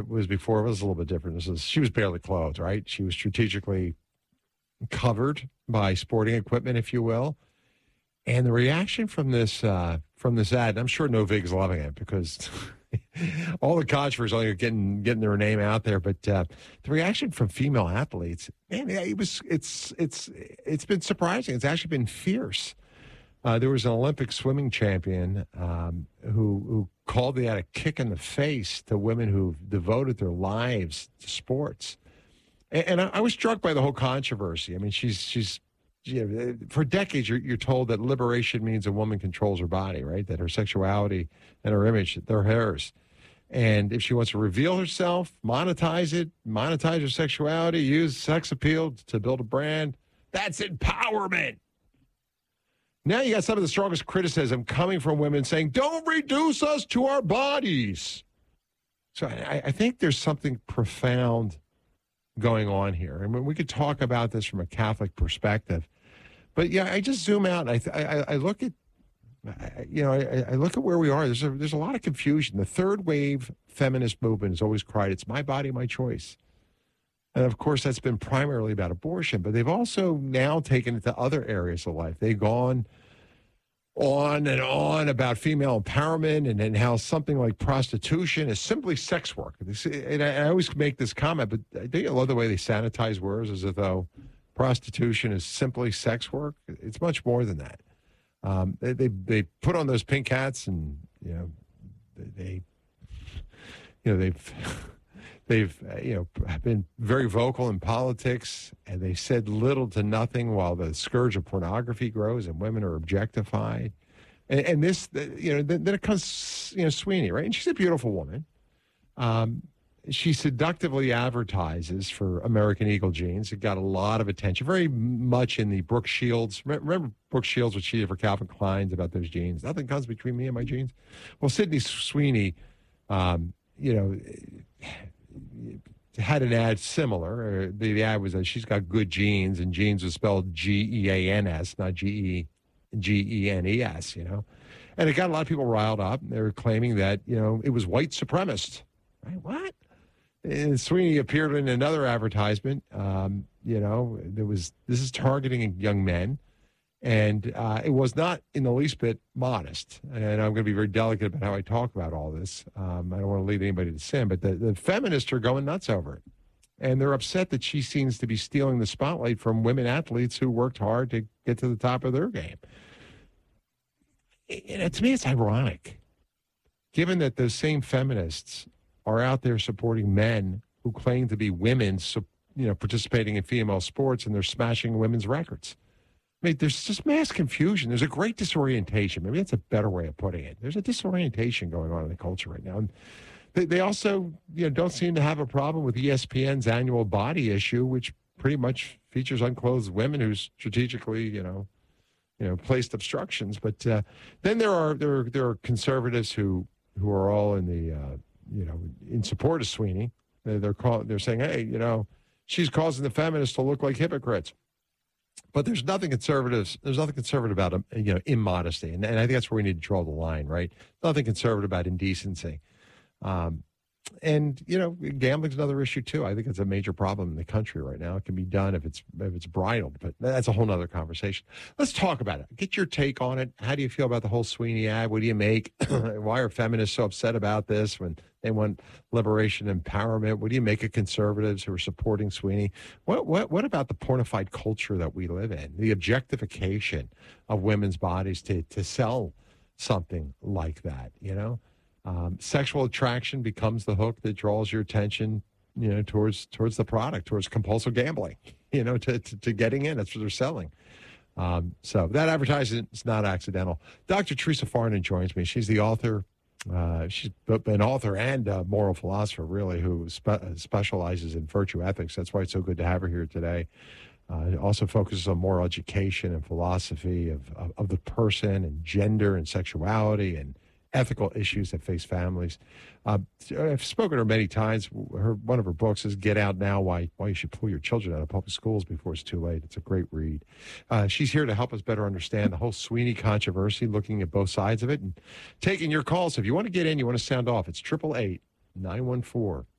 was before. It was a little bit different. She was barely clothed, right? She was strategically covered by sporting equipment, if you will. And the reaction from this ad, and I'm sure Novig's loving it because all the controversy are getting their name out there. But the reaction from female athletes, man, it's been surprising. It's actually been fierce. There was an Olympic swimming champion who called the ad a kick in the face to women who've devoted their lives to sports. And I was struck by the whole controversy. I mean, she's for decades, you're told that liberation means a woman controls her body, right? That her sexuality and her image, they're hers. And if she wants to reveal herself, monetize her sexuality, use sex appeal to build a brand, that's empowerment. Now you got some of the strongest criticism coming from women saying, don't reduce us to our bodies. So I think there's something profound going on here. I mean, we could talk about this from a Catholic perspective, but yeah, I just zoom out. I look at, I look at where we are. There's a lot of confusion. The third wave feminist movement has always cried, "It's my body, my choice," and of course, that's been primarily about abortion. But they've also now taken it to other areas of life. They've gone on and on about female empowerment and how something like prostitution is simply sex work. And I always make this comment, but I think I love the way they sanitize words as though prostitution is simply sex work. It's much more than that. They put on those pink hats and they've been very vocal in politics, and they said little to nothing while the scourge of pornography grows and women are objectified. And this, then it comes, Sweeney, right? And she's a beautiful woman. She seductively advertises for American Eagle jeans. It got a lot of attention, very much in the Brooke Shields. Remember Brooke Shields, what she did for Calvin Klein's about those jeans? Nothing comes between me and my jeans. Well, Sydney Sweeney, had an ad similar. The ad was that she's got good genes, and jeans was spelled Geans, not Genes, And it got a lot of people riled up. They were claiming that, it was white supremacist. Right? What? And Sweeney appeared in another advertisement. This is targeting young men. And it was not in the least bit modest. And I'm going to be very delicate about how I talk about all this. I don't want to lead anybody to sin, but the feminists are going nuts over it. And they're upset that she seems to be stealing the spotlight from women athletes who worked hard to get to the top of their game. To me, it's ironic, given that those same feminists are out there supporting men who claim to be women, participating in female sports, and they're smashing women's records. I mean, there's just mass confusion. There's a great disorientation. Maybe that's a better way of putting it. There's a disorientation going on in the culture right now. And they also, don't seem to have a problem with ESPN's annual body issue, which pretty much features unclothed women who strategically, placed obstructions. But then there are conservatives who are all in the, in support of Sweeney. They're saying, hey, she's causing the feminists to look like hypocrites. But there's nothing conservative. There's nothing conservative about immodesty, and I think that's where we need to draw the line, right? Nothing conservative about indecency, and gambling's another issue too. I think it's a major problem in the country right now. It can be done if it's bridled, but that's a whole other conversation. Let's talk about it. Get your take on it. How do you feel about the whole Sweeney ad? What do you make? Why are feminists so upset about this when they want liberation, empowerment? What do you make of conservatives who are supporting Sweeney? What about the pornified culture that we live in? The objectification of women's bodies to sell something like that, Sexual attraction becomes the hook that draws your attention, towards the product, towards compulsive gambling, to getting in. That's what they're selling. So that advertising is not accidental. Dr. Teresa Farnan joins me. She's the author. She's an author and a moral philosopher, really, who specializes in virtue ethics. That's why it's so good to have her here today. Also focuses on moral education and philosophy of the person and gender and sexuality and ethical issues that face families. I've spoken to her many times. One of her books is Get Out Now, Why You Should Pull Your Children Out of Public Schools Before It's Too Late. It's a great read. She's here to help us better understand the whole Sweeney controversy, looking at both sides of it, and taking your calls. If you want to get in, you want to sound off, it's 888-914-3230.